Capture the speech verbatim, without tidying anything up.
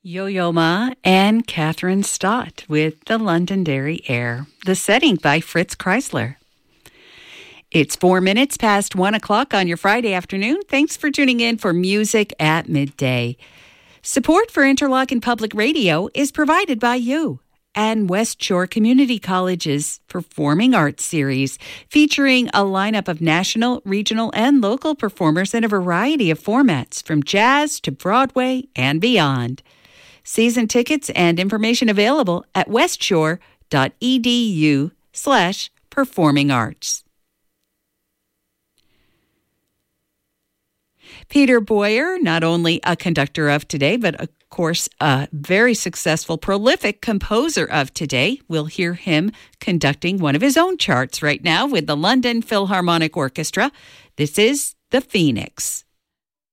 Yo-Yo Ma and Catherine Stott with the Londonderry Air. The setting by Fritz Kreisler. It's four minutes past one o'clock on your Friday afternoon. Thanks for tuning in for Music at Midday. Support for Interlochen Public Radio is provided by you and West Shore Community College's Performing Arts Series, featuring a lineup of national, regional, and local performers in a variety of formats, from jazz to Broadway and beyond. Season tickets and information available at westshore.edu slash performing arts. Peter Boyer, not only a conductor of today, but of course a very successful, prolific composer of today. We'll hear him conducting one of his own charts right now with the London Philharmonic Orchestra. This is The Phoenix.